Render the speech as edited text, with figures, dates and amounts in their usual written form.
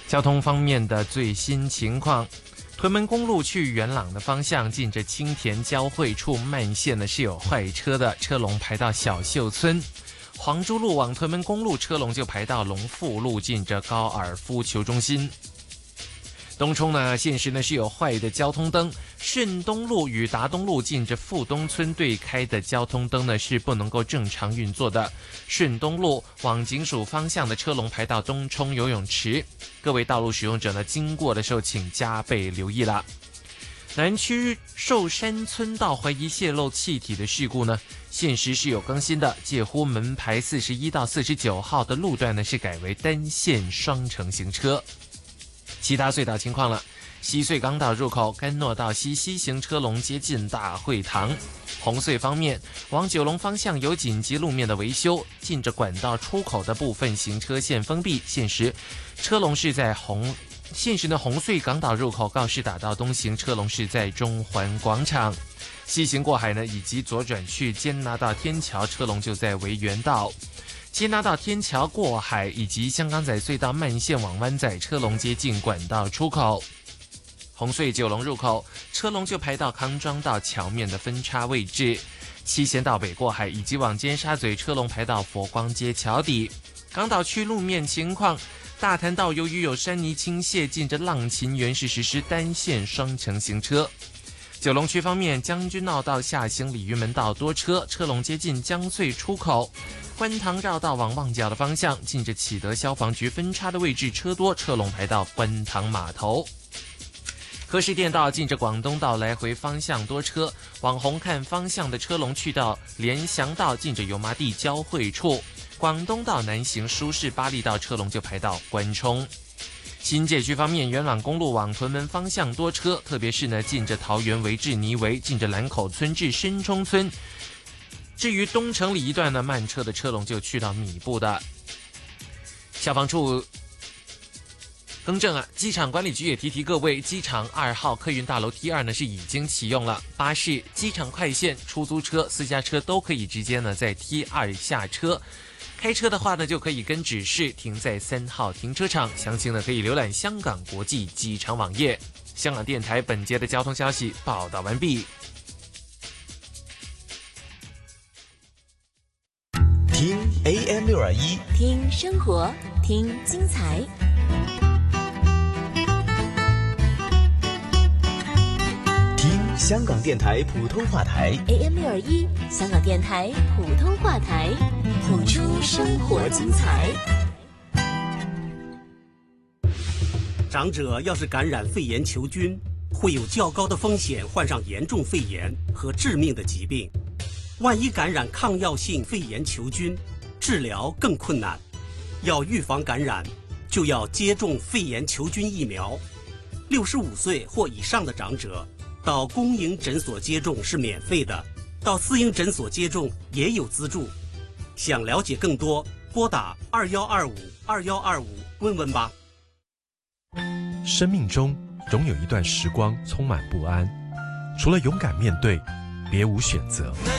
交通方面的最新情况，屯门公路去元朗的方向，近着青田交汇处慢线呢是有坏车的，车龙排到小秀村。黄珠路往屯门公路车龙就排到龙富路，近着高尔夫球中心。东冲呢，现时呢是有坏的交通灯，顺东路与达东路近着富东村对开的交通灯呢是不能够正常运作的。顺东路往警署方向的车龙排到东冲游泳池，各位道路使用者呢经过的时候请加倍留意啦。南区寿山村道怀疑泄漏气体的事故呢，现时是有更新的，介乎门牌41到49号的路段呢是改为单线双程行车。其他隧道情况了，西隧港岛入口甘诺道西西行车龙接近大会堂。红隧方面，往九龙方向有紧急路面的维修，近着管道出口的部分行车线封闭，现时车龙是在红隧港岛入口告士打道东行车龙是在中环广场。西行过海呢，以及左转去坚拿道天桥车龙就在维园道。坚拿道天桥过海以及香港仔隧道慢线往湾仔车龙接近管道出口。红隧九龙入口车龙就排到康庄道桥面的分叉位置。七贤道北过海以及往尖沙咀车龙排到佛光街桥底。港岛区路面情况，大潭道由于有山泥倾泻，近着浪琴园是实施单线双程行车。九龙区方面，将军澳道下行鲤鱼门道多车，车龙接近江翠出口。观塘绕道往旺角的方向，近着启德消防局分叉的位置车多，车龙排到观塘码头。河石电道近着广东道来回方向多车，往红磡方向的车龙去到联翔道，近着油麻地交汇处。广东道南行舒适巴利道车龙就排到关冲。新界区方面，元朗公路往屯门方向多车，特别是呢近着桃园围至泥围，近着兰口村至深冲村。至于东城里一段呢，慢车的车龙就去到米布的。消防处更正啊，机场管理局也提各位，机场2号客运大楼 T2 呢是已经启用了，巴士、机场快线、出租车、私家车都可以直接呢在 T2 下车。开车的话呢，就可以跟指示停在3号停车场。详情呢可以浏览香港国际机场网页。香港电台本节的交通消息报道完毕。 听 AM621， 听生活，听精彩。 听香港电台普通话台 AM621，香港电台普通话台，谱出生活精彩。 长者要是感染肺炎球菌，会有较高的风险患上严重肺炎和致命的疾病。万一感染抗药性肺炎球菌，治疗更困难。要预防感染，就要接种肺炎球菌疫苗。65岁或以上的长者，到公营诊所接种是免费的，到私营诊所接种也有资助。想了解更多，拨打21252125问问吧。 生命中总有一段时光充满不安，除了勇敢面对，别无选择。